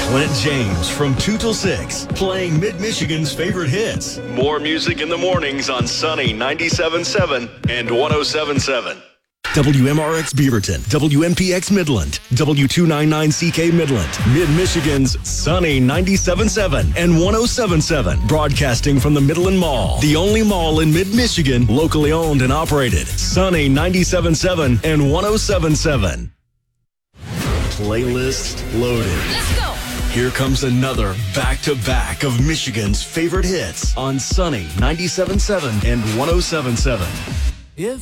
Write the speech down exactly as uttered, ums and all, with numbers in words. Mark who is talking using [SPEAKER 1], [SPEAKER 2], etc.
[SPEAKER 1] Clint James from two till six, playing Mid-Michigan's favorite hits. More music in the mornings on Sunny ninety-seven point seven and one oh seven point seven. W M R X Beaverton, W M P X Midland, W two ninety-nine C K Midland, Mid-Michigan's Sunny ninety-seven point seven and one oh seven point seven. Broadcasting from the Midland Mall, the only mall in Mid-Michigan, locally owned and operated. Sunny ninety-seven point seven and one oh seven point seven. Playlist loaded.
[SPEAKER 2] Let's go.
[SPEAKER 1] Here comes another back-to-back of Michigan's favorite hits on Sunny ninety-seven point seven and one oh seven point seven.
[SPEAKER 3] If